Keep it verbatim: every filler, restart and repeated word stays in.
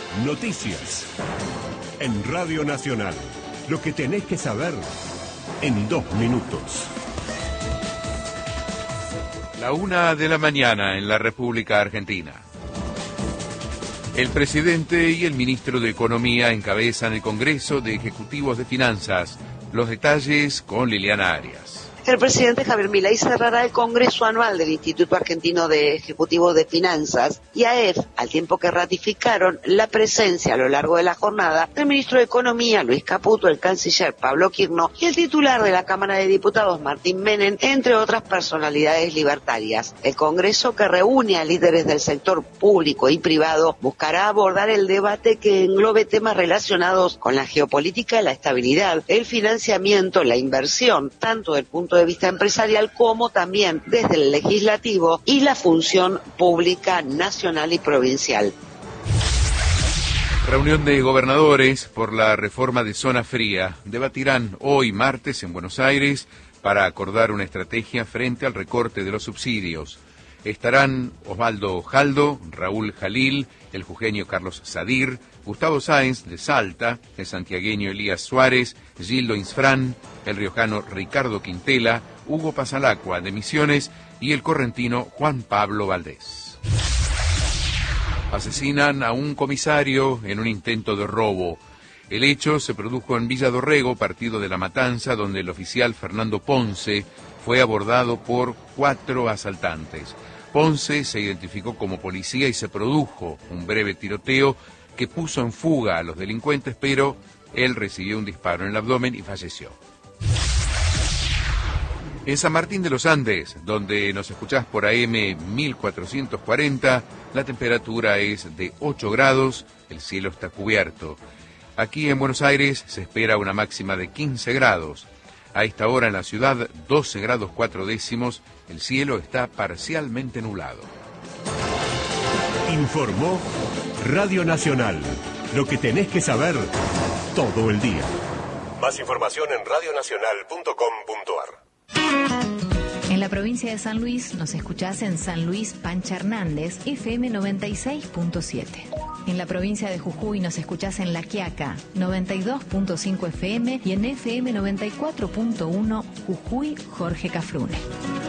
Noticias. En Radio Nacional. Lo que tenés que saber en dos minutos. La una de la mañana en la República Argentina. El presidente y el ministro de Economía encabezan el Congreso de Ejecutivos de Finanzas. Los detalles con Liliana Arias. El presidente Javier Milei cerrará el Congreso Anual del Instituto Argentino de Ejecutivos de Finanzas, I A E F, al tiempo que ratificaron la presencia a lo largo de la jornada del ministro de Economía, Luis Caputo, el canciller Pablo Quirno y el titular de la Cámara de Diputados, Martín Menem, entre otras personalidades libertarias. El Congreso, que reúne a líderes del sector público y privado, buscará abordar el debate que englobe temas relacionados con la geopolítica, la estabilidad, el financiamiento, la inversión, tanto del punto de vista empresarial como también desde el legislativo y la función pública nacional y provincial. Reunión de gobernadores por la reforma de zona fría. Debatirán hoy martes en Buenos Aires para acordar una estrategia frente al recorte de los subsidios. Estarán Osvaldo Jaldo, Raúl Jalil, el jujeño Carlos Sadir, Gustavo Sáenz de Salta, el santiagueño Elías Suárez, Gildo Insfrán, el riojano Ricardo Quintela, Hugo Pasalacqua de Misiones y el correntino Juan Pablo Valdés. Asesinan a un comisario en un intento de robo. El hecho se produjo en Villa Dorrego, partido de La Matanza, donde el oficial Fernando Ponce fue abordado por cuatro asaltantes. Ponce se identificó como policía y se produjo un breve tiroteo que puso en fuga a los delincuentes, pero él recibió un disparo en el abdomen y falleció. En San Martín de los Andes, donde nos escuchás por A M mil cuatrocientos cuarenta, la temperatura es de ocho grados, el cielo está cubierto. Aquí en Buenos Aires se espera una máxima de quince grados. A esta hora en la ciudad, doce grados cuatro décimos, el cielo está parcialmente nublado. Informó Radio Nacional. Lo que tenés que saber todo el día. Más información en radio nacional punto com punto ar. En la provincia de San Luis nos escuchás en San Luis Pancha Hernández, F M noventa y seis punto siete. En la provincia de Jujuy nos escuchás en La Quiaca, noventa y dos punto cinco F M y en F M noventa y cuatro punto uno Jujuy Jorge Cafrune.